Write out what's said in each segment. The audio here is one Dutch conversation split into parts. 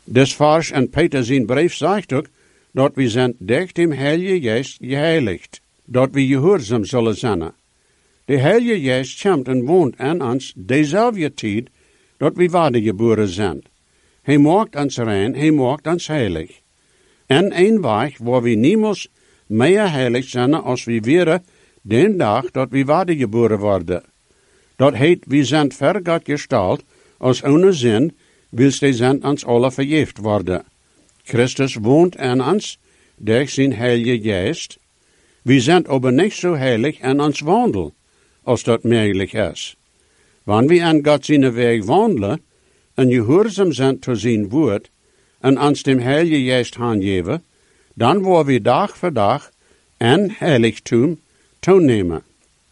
Des vers en Peter zijn brief zegt ook, dat we zijn durch dem Heilige Geest geheiligd, dat we gehoorzaam zullen zijn. De Heilige Geest komt en woont aan ons dezelfde tijd, dat we wedergeboren zijn. Hij maakt ons rein, hij maakt ons heilig. En een weg waar we niemals meer heilig zijn als we wären, den dag dat we wedergeboren worden. Dat heet, we zijn ver God gestalt, als ohne zin, wils de zijn ons alle vergeeft worden. Christus woont aan ons, durch zijn Heilige Geest. We zijn aber niet zo heilig aan ons wandel, als dat mogelijk is. Wanneer we aan God zijn weg wandelen, en gehoorzaam zijn tot zijn woord, en ons dem Heilige Geest aangeven, dan worden we dag voor dag en heiligtum toenemen.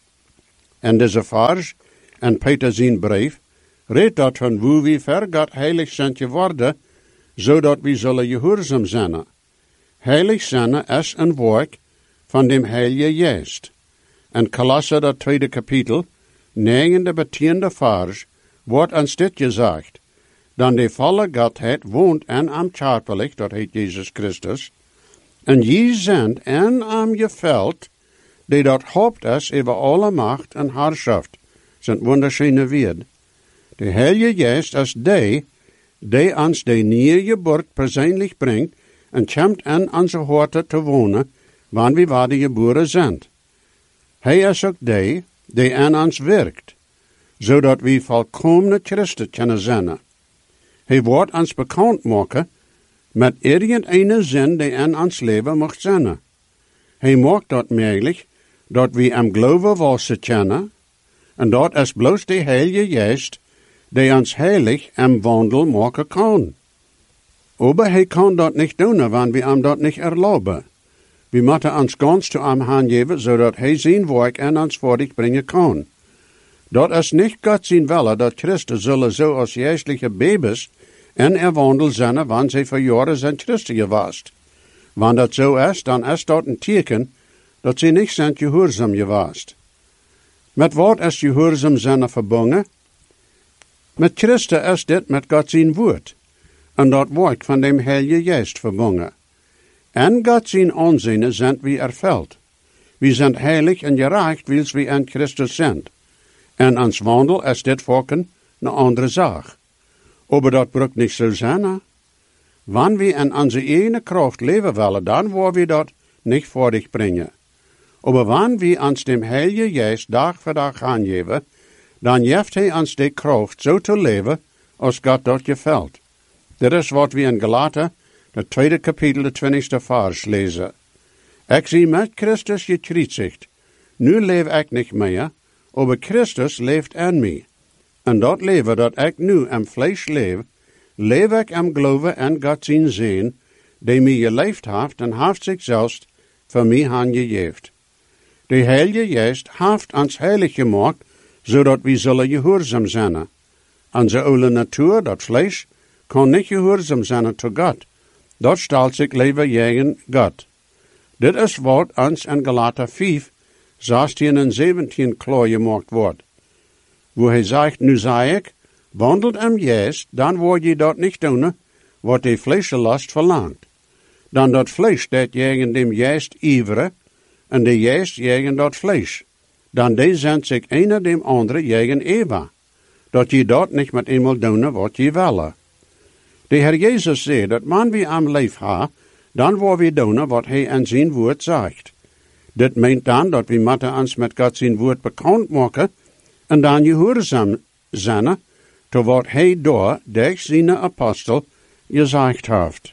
En deze vers, en Peter zijn brief, redt dat van hoe we ver God heilig zijn geworden, zodat we zullen gehoorzaam zijn. Heilig zijn is een werk van dem Heilige Geest. En Kolosser, dat tweede kapitel, 9e tot 10e vers, wordt ons dit gezegd. Dan de volle Godheid woont en am Körperlich, dat heet Jezus Christus, en je zijn en am geveld, die dat hoopt is over alle macht en heerschaft, zijn wunderschöne woord. De Heilige Geest is die ons de nieuwe geboorte persoonlijk brengt en komt in onze harten te wonen, wanneer we wedergeboren zijn. Hij is ook die in ons werkt, zodat we volkomene Christen kunnen zijn. Hij wordt ons bekend maken met irgendeine zin die in ons leven mocht zijn. Hij maakt dat mogelijk dat we am geloven walsen kennen, en dat is bloos de Heilige Geest die ons heilig am wandel maken kan. Aber hij kan dat niet doen, wanneer we hem dat niet erlauben. We moeten ons ganz te hem aangeven, zodat hij zijn werk in ons voordig brengen kan. Dat is niet God zijn wille, dat Christen zullen zo als geestelijke baby's en wandel zijn, wanneer zij voor jaren zijn Christen geweest. Wanneer dat zo is, dan is dat een teken dat ze niet zijn gehoorzaam geweest. Met wat is gehoorzaam zijn verbonden? Met Christen is dit met God zijn woord, en dat werk van dem Heilige Geest verbonden. En God zijn aanzien zijn we erveld. We zijn heilig en gerecht, wils we in Christus zijn. En ons wandel is dit volken een andere zaak. Aber dat brukt niet zo zijn. Wanneer we in onze eigen kracht leven willen, dan worden we dat niet voordig brengen. Aber wanneer we ons dem Heilige Geest dag voor dag aangeven, dan geeft hij ons de kracht zo te leven, als God dat gefällt. Dit is wat we in Galaten, het tweede kapitel, de 20e vers lezen. Ik zie met Christus gekruisigd. Nu leef ik niet meer, aber Christus leeft in mij. En dat leven dat ik nu in vlees leef ik am geloven en God zijn zin, die mij geleefd heeft en heeft zichzelf voor mij aangegeven. De Heilige Geest heeft ons heilig gemaakt, zodat we zullen gehoorzaam zijn. Onze oude natuur, dat vlees, kan niet gehoorzaam zijn tot God. Dat stelt zich leven tegen God. Dit is wat ons in Galaten 5, 16 en 17 klaar gemaakt wordt. Wo hij zegt, nu zei ik, wandelt am Geest, dan word je dat niet doen, wat de vleeslast verlangt. Dan dat vlees dat tegen dem Geest iveren, en de Geest tegen dat vlees. Dan die zendt zich een dem andere tegen Eva, dat je dat niet met eenmaal doen wat je willen. De Heer Jezus zei dat man wie am leef ha, dan worden we doen wat hij in zijn woord zegt. Dit meent dan dat we moeten ons met God zijn woord bekend maken, en dan gehoorzaam zijn, tot wat hij door zijn apostel gezegd heeft.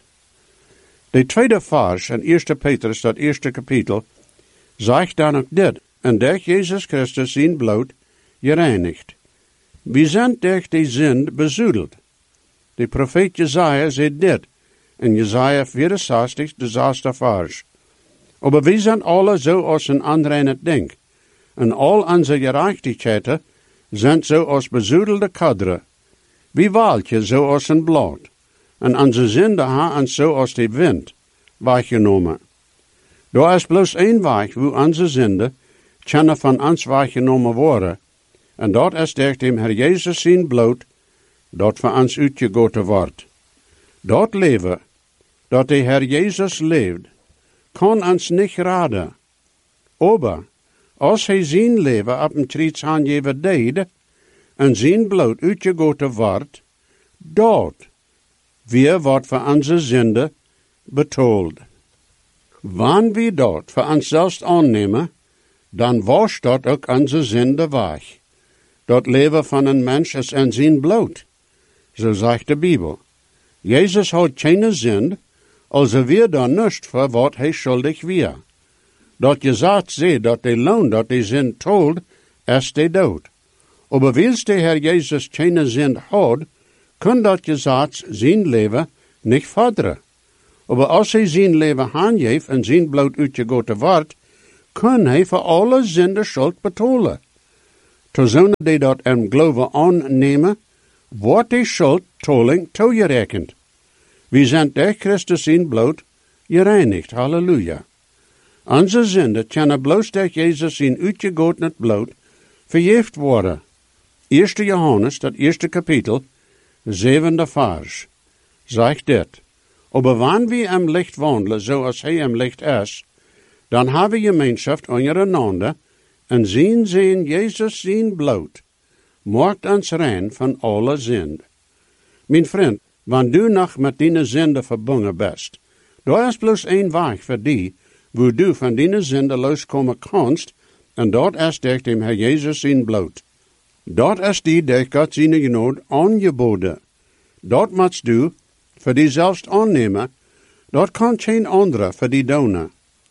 De tweede vers in 1 Petrus, dat eerste kapitel, zegt dan ook dit, en durch Jezus Christus zijn bloed gereinigd. We zijn durch die zin bezoedeld. De profeet Jesaja zei dit, in Jesaja 64, de 6e vers. Aber we zijn alle zo als een onreine ding, en al onze gerechtigheden zijn zo als bezoedelde kaderen. Wie waalt je zo als een blad, en onze zinden hebben zo als de wind weggenomen. Daar is bloos één weg, wo onze zinden kunnen van ons weggenomen worden, en dat is durch dem Herr Jezus zijn bloed, dat voor ons uitgegoten wordt. Dat leven, dat de Herr Jezus leeft, kan ons niet raden. Aber, als hij zijn leven op een kruis aangeven deed, en zijn bloed uitgegoten wordt, dat weer wordt voor onze zonde betaald. Wanneer we dat voor ons zelfs aannemen, dan wascht dat ook onze zonde weg. Dat leven van een mens is in zijn bloed. Zo zegt de Bijbel. Jezus had geen zonde, als weer dan niet voor wat hij schuldig weer. Dat je zegt dat de loon dat de zin told, is de dood. Aber wils de Herr Jezus geen zin had, kan dat je zegt zijn leven niet vorderen. Aber als hij zijn leven aangeeft en zijn bloed uitgegoten wordt, kan hij voor alle zonde schuld betalen. Terwijl die dat in geloven aannemen, wordt die schuldtoling toegerekend. We zijn door Christus zijn bloed gereinigd. Halleluja. Onze zonde kunnen bloos door Jezus zijn uitgegoten bloed vergeefd worden. 1 Johannes, dat eerste kapitel, 7e vers, zegt dit. Aber wanneer we im licht wandelen, zoals hij im licht is, dan hebben we gemeenschap ondereinander, en zien Jezus zijn bloed, maakt ons rein van alle zonde. Mijn vriend, wanneer du nog met die zonde verbonden bent, daar is bloos één weg voor die, wo du van die zonde loskomen kanst, en dat is door dem Herr Jezus zijn bloed. Dat is die door God zijn genade aangeboden. Dat moet du voor die zelfs aannemen, dat kan geen andere voor die doen.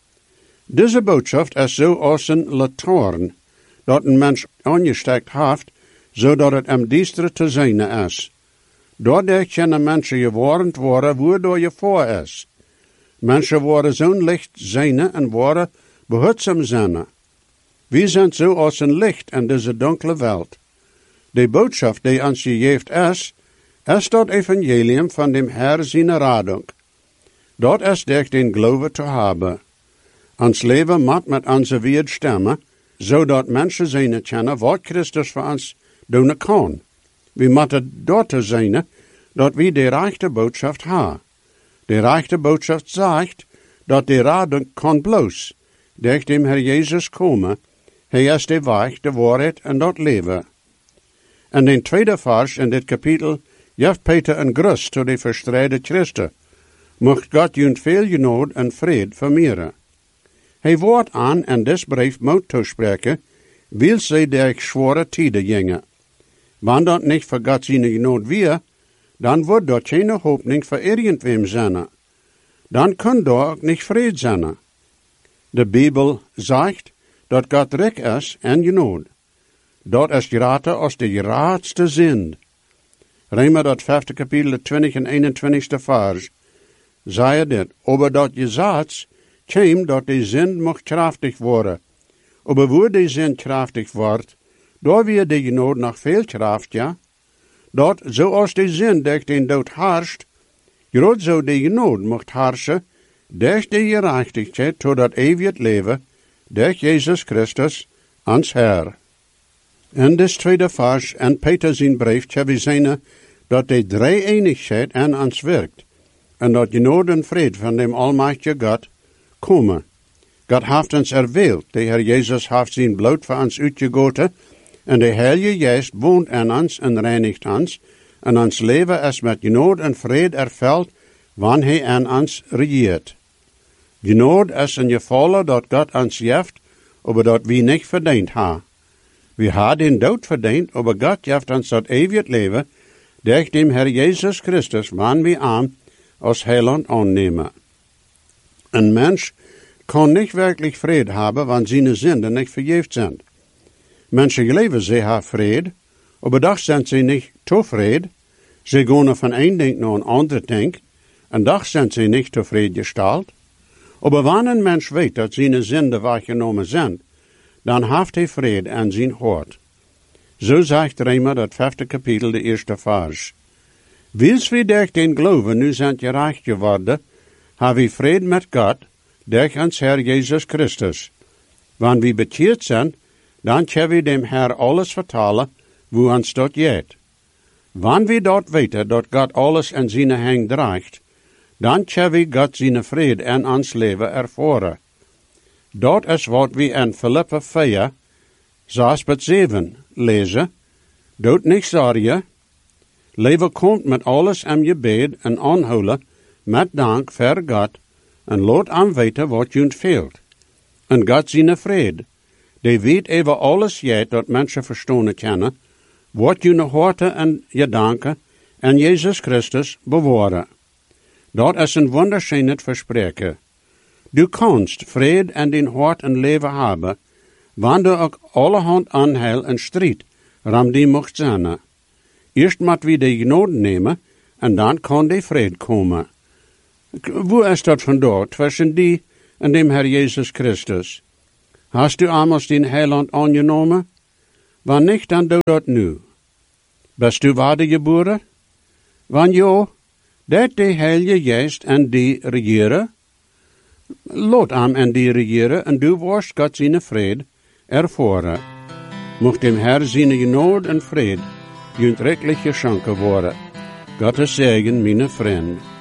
Deze boodschap is zo als een lantaarn, dat een mens aangestekt heeft, zodat het hem duister te zien is. Daardoor kunnen mensen gewarnd worden, waardoor je voor is. Mensen worden zo'n licht zijn en worden behutzaam zijn. We zijn zo als een licht in deze donkere wereld. De boodschap die ons gegeven is dat evangelium van dem Herr zijn radung. Dat is durch den geloven te hebben. Ons leven moet met onze woord stemmen, zodat mensen zijn kennen wat Christus voor ons doen kan. We moeten dort zijn dat we de rechte boodschap hebben. De rechte boodschap zegt dat de radung kan bloos durch dem Herr Jezus komen. Hij is de weg, de waarheid en dat leven. En in tweede vers in dit kapitel geeft Peter een grus tot de verstreide Christen. Mocht God jullie veel genade en vrede vermeerderen. Hij wordt aan en dit brief moet toespreken, wil zij door zware tijden gingen. Wanneer dat niet voor God zijn genade weer, dan wordt dat geen hoopning voor irgendwem zijn. Dan kan daar ook niet vrede zijn. De Bijbel zegt dat God rijk is en genade. Dat is greater als de grootste zin. Römer dat 5. kapitel 20 en 21ste vers. Zei dit, aber dat je zegt, kwam dat de zin mocht krachtig worden. Aber wo de zin krachtig wordt, daar weer de genade nog veel kracht, ja. Dat, zoals de zin durch den dood harscht, groot zo de genade mocht harschen, durch de gerechtigheid tot dat eeuwig leven, durch Jezus Christus, ons Herr. In dit tweede vers en Peter zijn brief hebben we zien dat de drie-eenigheid aan ons werkt, en dat genade en vrede van dem almachtige God komen. God heeft ons erwählt, de Herr Jezus heeft zijn bloed voor ons uitgegoten, en de Heilige Geest woont in ons en reinigt ons, en ons leven is met genade en vrede ervuld, wanneer hij in ons regeert. Genade is een geval dat God ons geeft, aber dat we niet verdiend hebben. We hebben den dood verdiend, aber God geeft ons dat eeuwig leven, durch dem Herr Jezus Christus, wanneer we aan als heiland aannemen. Een mens kan niet werkelijk vrede hebben, wanneer zijn zinden niet vergeefd zijn. Mensen geloven ze hebben vrede, aber doch zijn ze niet tevreden. Ze gaan van een ding naar een ander ding, en doch zijn ze niet tevreden gesteld. Aber wanneer een mens weet dat zijn zinden weggenomen zijn, dan heeft hij vrede aan zijn hart. Zo zegt Römer dat 5. kapitel de eerste vers. Wils we durch den geloven nu zijn gerecht geworden, hebben we vrede met God, durch ons Herr Jezus Christus. Wanneer we bekeerd zijn, dan kunnen we dem Herr alles vertellen, wo ons dat gaat. Wanneer we dort weten dat God alles in zijn hand draagt, dan tja we God zijn vrede in ons leven ervaren. Dat is wat we in Filippa 4, 6-7 lezen. Doet niet zorgen. Leven komt met alles in je bed en aanhouden, met dank voor God, en laat hem weten wat je veelt. En God zijn vrede, die weet even alles jij dat mensen verstaan kennen, wat je harten en je danken en Jezus Christus bewaren. Dat is een wunderschönes verspreken. Du kannst vrede in din hart en leven hebben, wanneer du ook allerhand aanheil en strijd ram die mocht zijn. Eerst moet we de genade nemen, en dan kan die vrede komen. Hoe is dat vandaag tussen die en dem Herr Jezus Christus? Hast du eenmaal den Heiland aangenomen? Wanneer niet, dan doe dat nu. Bist du wedergeboren? Wanneer ja, dat de Heilige Geest en die regeren? Laat hem en die regeren, en du wirst God zijn vrede ervaren. Mocht dem Herr zijn genade en vrede junt rechtlich geschenken worden. Gottes Segen, meine Freunde.